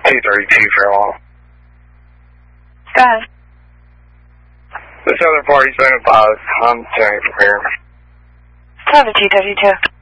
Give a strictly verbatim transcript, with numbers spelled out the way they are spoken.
two thirty-two farewell. Go ahead. This other party's been advised. I'm turning for here. Cover two W two.